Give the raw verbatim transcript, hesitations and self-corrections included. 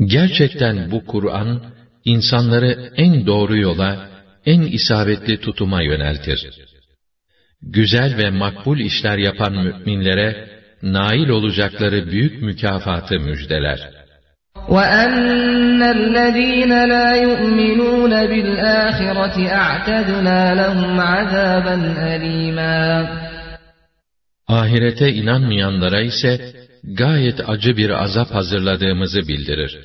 Gerçekten bu Kur'an, insanları en doğru yola, en isabetli tutuma yöneltir. Güzel ve makbul işler yapan müminlere, nail olacakları büyük mükafatı müjdeler. وَأَنَّ الَّذ۪ينَ لَا يُؤْمِنُونَ بِالْآخِرَةِ اَعْتَدْنَا لَهُمْ عَذَابًا أَل۪يمًا Ahirete inanmayanlara ise gayet acı bir azap hazırladığımızı bildirir.